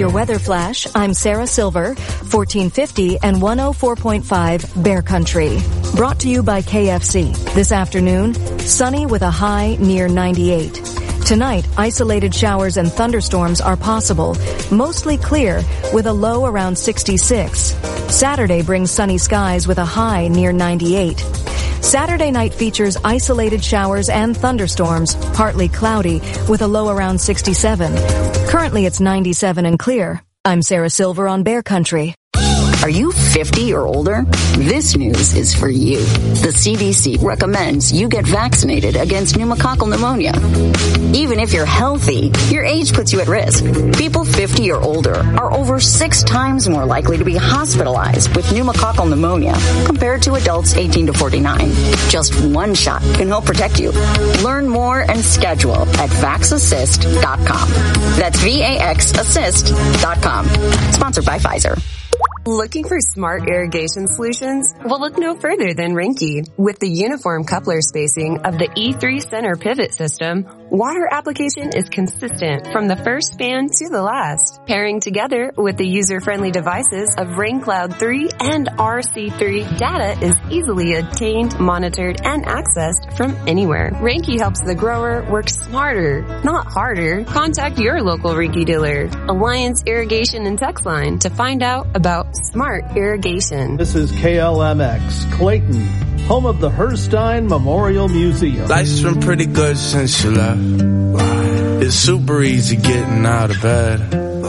your weather flash, I'm Sarah Silver, 1450 and 104.5 Bear Country. Brought to you by KFC. This afternoon, sunny with a high near 98. Tonight, isolated showers and thunderstorms are possible, mostly clear with a low around 66. Saturday brings sunny skies with a high near 98. Saturday night features isolated showers and thunderstorms, partly cloudy, with a low around 67. Currently it's 97 and clear. I'm Sarah Silver on Bear Country. Are you 50 or older? This news is for you. The CDC recommends you get vaccinated against pneumococcal pneumonia. Even if you're healthy, your age puts you at risk. People 50 or older are over 6 times more likely to be hospitalized with pneumococcal pneumonia compared to adults 18 to 49. Just one shot can help protect you. Learn more and schedule at vaxassist.com. That's VAXassist.com. Sponsored by Pfizer. Looking for smart irrigation solutions? Well, look no further than Rinky. With the uniform coupler spacing of the E3 center pivot system, water application is consistent from the first span to the last. Pairing together with the user-friendly devices of RainCloud 3 and RC3, data is easily obtained, monitored, and accessed from anywhere. Rinky helps the grower work smarter, not harder. Contact your local Rinky dealer, Alliance Irrigation and Text Line, to find out about smart irrigation. This is KLMX, Clayton, home of the Herstein Memorial Museum. Life's been pretty good since you left. It's super easy getting out of bed.